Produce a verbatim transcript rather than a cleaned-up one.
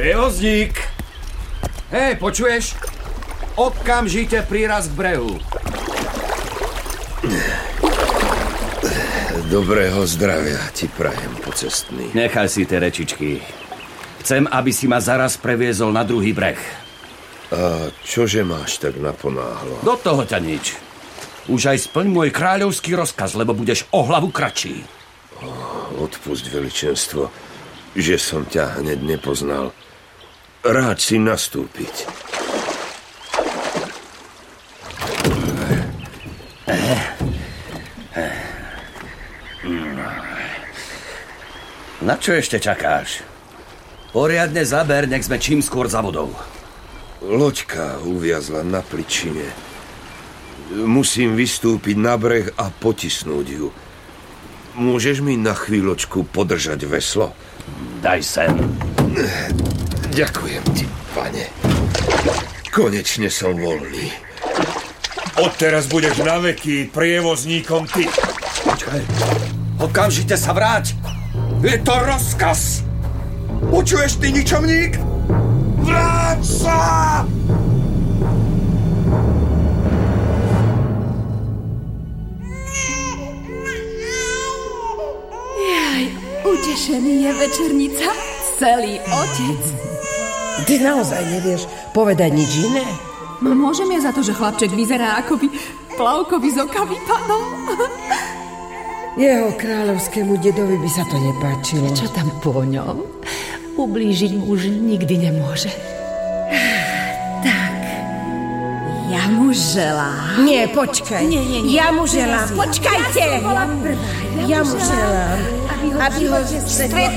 Prievozník! Hej, počuješ? Okamžite príraz k brehu. Dobrého zdravia ti prajem, pocestný. Nechaj si tie rečičky. Chcem, aby si ma zaraz previezol na druhý breh. A čože máš tak naponáhlo? Do toho ťa nič. Už aj splň môj kráľovský rozkaz, lebo budeš o hlavu kratší. Oh, odpusť, veličenstvo, že som ťa hneď nepoznal. Rád si nastúpiť. Na čo ešte čakáš? Poriadne zaber, nech sme čím skôr za vodou. Loďka uviazla na pličine. Musím vystúpiť na breh a potisnúť ju. Môžeš mi na chvíľočku podržať veslo? Daj sem. Ďakujem ti, pane. Konečne som voľný. Odteraz budeš na veky prievozníkom ty. Počkaj. Okamžite sa vráť. Je to rozkaz. Počuješ ty, ničomník? Vráť sa! Jaj, utešený je večernica. Celý otec. Ty naozaj nevieš povedať nič iné? Môžem ja za to, že chlapček vyzerá, ako by plavkovi z oka vypadol? Jeho kráľovskému dedovi by sa to nepáčilo. Čo tam po ňom? Ublížiť mu už nikdy nemôže. Tak, ja mu želám. Nie, počkaj. Nie, nie, nie. Ja mu želám. Počkajte. Ja som bola prvá. Ja mu želám, aby ho stretol